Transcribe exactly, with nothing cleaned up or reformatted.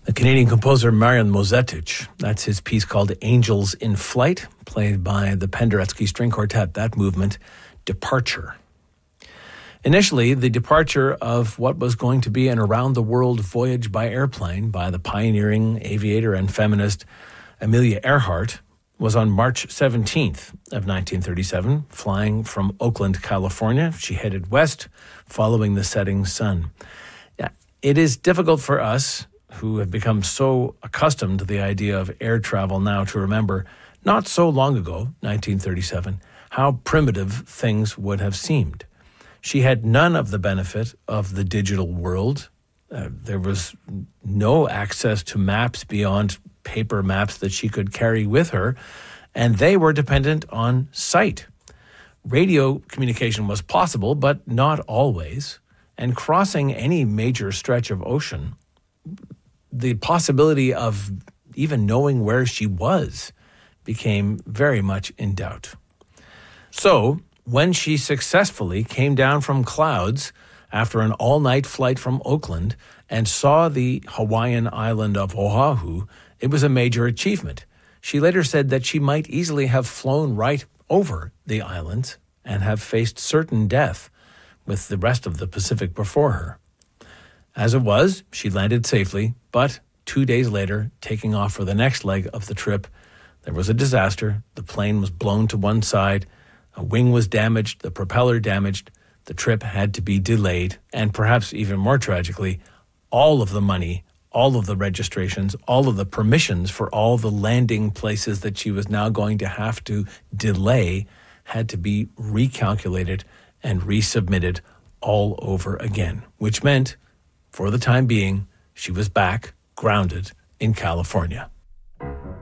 The Canadian composer Marian Mozetic, that's his piece called Angels in Flight, played by the Penderecki String Quartet, that movement, Departure. Initially, the departure of what was going to be an around-the-world voyage by airplane by the pioneering aviator and feminist Amelia Earhart was on March seventeenth of nineteen thirty-seven. Flying from Oakland, California, she headed west, following the setting sun. It is difficult for us who have become so accustomed to the idea of air travel now to remember, not so long ago, nineteen thirty-seven, how primitive things would have seemed. She had none of the benefit of the digital world. Uh, there was no access to maps beyond paper maps that she could carry with her, and they were dependent on sight. Radio communication was possible, but not always, and crossing any major stretch of ocean, the possibility of even knowing where she was became very much in doubt. So, when she successfully came down from clouds after an all-night flight from Oakland and saw the Hawaiian island of Oahu, it was a major achievement. She later said that she might easily have flown right over the islands and have faced certain death with the rest of the Pacific before her. As it was, she landed safely, but two days later, taking off for the next leg of the trip, there was a disaster. The plane was blown to one side, a wing was damaged, the propeller damaged, the trip had to be delayed, and perhaps even more tragically, all of the money, all of the registrations, all of the permissions for all the landing places that she was now going to have to delay had to be recalculated and resubmitted all over again, which meant, for the time being, she was back, grounded in California.